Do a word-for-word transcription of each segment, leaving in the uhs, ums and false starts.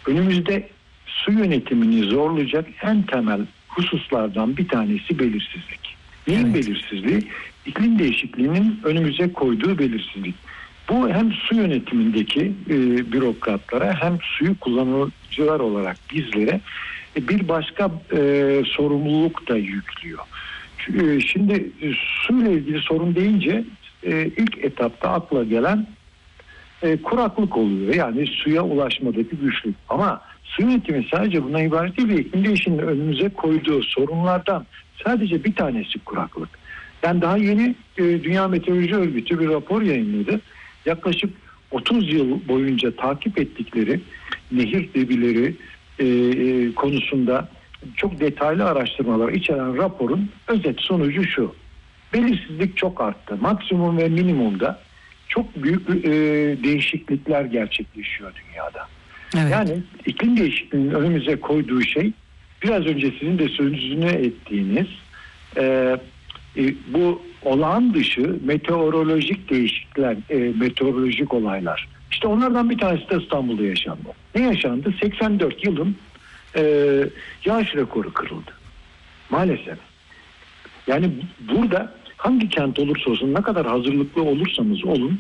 önümüzde su yönetimini zorlayacak en temel hususlardan bir tanesi belirsizlik. Neyin Evet. belirsizliği? İklim değişikliğinin önümüze koyduğu belirsizlik. Bu hem su yönetimindeki e, bürokratlara hem suyu kullanıcılar olarak bizlere e, bir başka e, sorumluluk da yüklüyor. Çünkü, e, şimdi e, suyla ilgili sorun deyince e, ilk etapta akla gelen e, kuraklık oluyor. Yani suya ulaşmadaki güçlük. Ama su yönetimi sadece buna ibaret değil. İklim değişiminin önümüze koyduğu sorunlardan sadece bir tanesi kuraklık. Yani daha yeni e, Dünya Meteoroloji Örgütü bir rapor yayınladı. Yaklaşık otuz yıl boyunca takip ettikleri nehir debileri e, e, konusunda çok detaylı araştırmalar içeren raporun özet sonucu şu: belirsizlik çok arttı. Maksimum ve minimumda çok büyük e, değişiklikler gerçekleşiyor dünyada. Evet. Yani iklim değişikliğinin önümüze koyduğu şey, biraz önce sizin de sözünü ettiğiniz e, e, bu olağan dışı meteorolojik değişiklikler, e, meteorolojik olaylar. İşte onlardan bir tanesi de İstanbul'da yaşandı. Ne yaşandı? seksen dört yılın e, yağış rekoru kırıldı. Maalesef. Yani burada hangi kent olursa olsun, ne kadar hazırlıklı olursanız olun,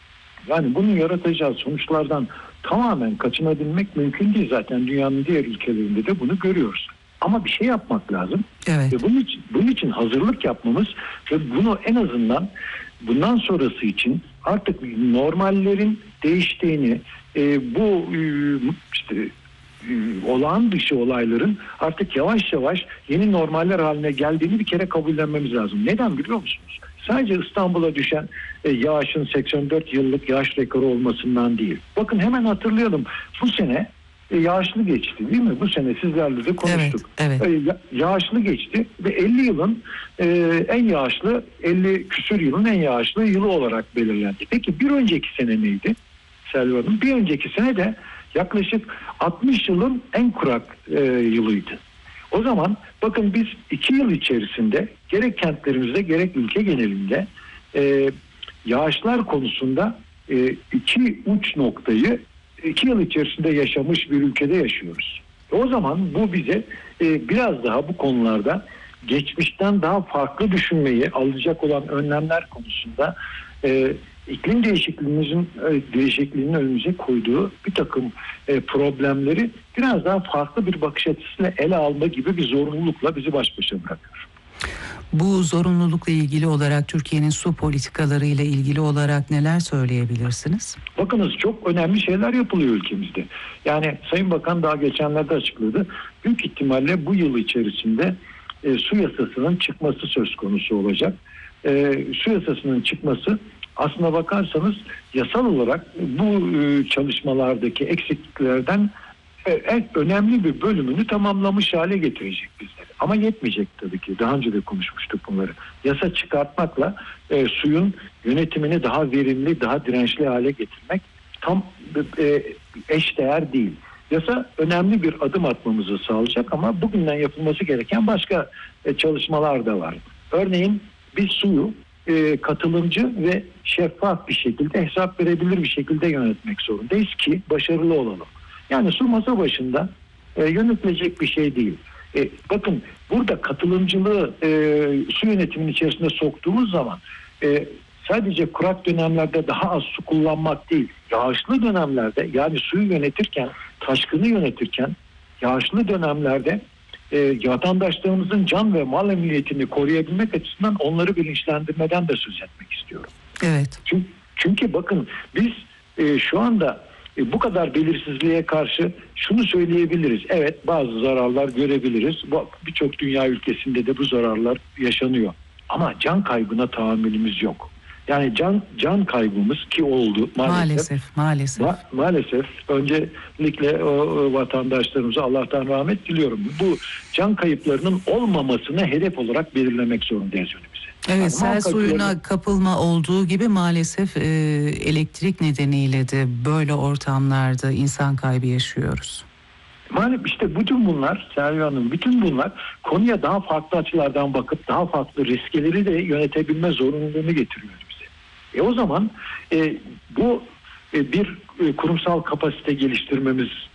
yani bunun yaratacağı sonuçlardan tamamen kaçınabilmek mümkün değil. Zaten dünyanın diğer ülkelerinde de bunu görüyoruz. Ama bir şey yapmak lazım. Evet. Ve bunun için, bunun için hazırlık yapmamız ve bunu en azından bundan sonrası için artık normallerin değiştiğini, e, bu e, işte e, olağan dışı olayların artık yavaş yavaş yeni normaller haline geldiğini bir kere kabullenmemiz lazım. Neden biliyor musunuz? Sadece İstanbul'a düşen e, yağışın seksen dört yıllık yağış rekoru olmasından değil. Bakın hemen hatırlayalım. Bu sene e, yağışlı geçti değil mi? Bu sene sizlerle de konuştuk. Evet, evet. E, ya, yağışlı geçti ve elli yılın e, en yağışlı, elli küsür yılın en yağışlı yılı olarak belirlendi. Peki bir önceki sene neydi Selvi Hanım? Bir önceki sene de yaklaşık altmış yılın en kurak e, yılıydı. O zaman bakın biz iki yıl içerisinde gerek kentlerimizde gerek ülke genelinde e, yağışlar konusunda e, iki uç noktayı iki yıl içerisinde yaşamış bir ülkede yaşıyoruz. O zaman bu bize e, biraz daha bu konularda geçmişten daha farklı düşünmeyi, alacak olan önlemler konusunda e, iklim değişikliğimizin değişikliğinin önümüze koyduğu bir takım e, problemleri biraz daha farklı bir bakış açısıyla ele alma gibi bir zorunlulukla bizi baş başa bırakıyor. Bu zorunlulukla ilgili olarak Türkiye'nin su politikaları ile ilgili olarak neler söyleyebilirsiniz? Bakınız, çok önemli şeyler yapılıyor ülkemizde. Yani Sayın Bakan daha geçenlerde açıkladı. Büyük ihtimalle bu yıl içerisinde e, su yasasının çıkması söz konusu olacak. E, su yasasının çıkması, aslına bakarsanız yasal olarak bu e, çalışmalardaki eksikliklerden e, en önemli bir bölümünü tamamlamış hale getirecek bizleri. Ama yetmeyecek tabii ki. Daha önce de konuşmuştuk bunları. Yasa çıkartmakla e, suyun yönetimini daha verimli, daha dirençli hale getirmek tam e, eşdeğer değil. Yasa önemli bir adım atmamızı sağlayacak ama bugünden yapılması gereken başka e, çalışmalar da var. Örneğin biz suyu e, katılımcı ve şeffaf bir şekilde, hesap verebilir bir şekilde yönetmek zorundayız ki başarılı olalım. Yani su masa başında e, yönetilecek bir şey değil. E, bakın burada katılımcılığı e, su yönetiminin içerisine soktuğumuz zaman e, sadece kurak dönemlerde daha az su kullanmak değil, yağışlı dönemlerde, yani suyu yönetirken, taşkını yönetirken yağışlı dönemlerde e, vatandaşlarımızın can ve mal emniyetini koruyabilmek açısından onları bilinçlendirmeden de söz etmek istiyorum. Evet. Çünkü, çünkü bakın biz e, şu anda e, bu kadar belirsizliğe karşı şunu söyleyebiliriz. Evet, bazı zararlar görebiliriz. Bu, birçok dünya ülkesinde de bu zararlar yaşanıyor. Ama can kaybına tahammülümüz yok. Yani can can kaybımız ki oldu maalesef. Maalesef, maalesef. Ma- maalesef. Öncelikle o, o vatandaşlarımıza Allah'tan rahmet diliyorum. Bu can kayıplarının olmamasını hedef olarak belirlemek zorundayız önümüze. Evet, Yani sel muhakkak suyuna yani, kapılma olduğu gibi maalesef e, elektrik nedeniyle de böyle ortamlarda insan kaybı yaşıyoruz. maalesef işte bütün bunlar, Selvi Hanım, bütün bunlar konuya daha farklı açılardan bakıp daha farklı riskleri de yönetebilme zorunluluğunu getiriyor bize. E o zaman e, bu e, bir e, kurumsal kapasite geliştirmemiz